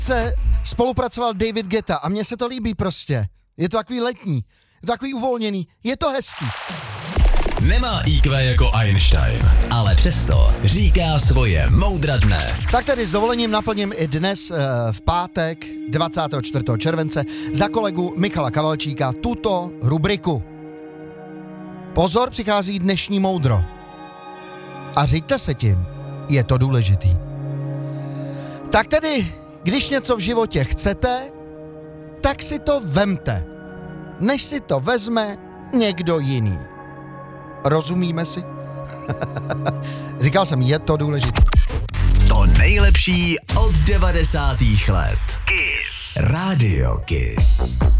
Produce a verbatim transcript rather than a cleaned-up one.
desce spolupracoval David Guetta a mně se to líbí prostě. Je to takový letní, je to takový uvolněný, je to hezký. Nemá í kvé jako Einstein, ale přesto říká svoje moudra dne. Tak tedy s dovolením naplním i dnes e, v pátek dvacátého čtvrtého července za kolegu Michala Kavalčíka tuto rubriku. Pozor, přichází dnešní moudro. A říďte se tím, je to důležitý. Tak tedy, když něco v životě chcete, tak si to vemte, než si to vezme někdo jiný. Rozumíme si? Říkal jsem, je to důležité. To nejlepší od devadesátých let. Kiss. Radio Kiss.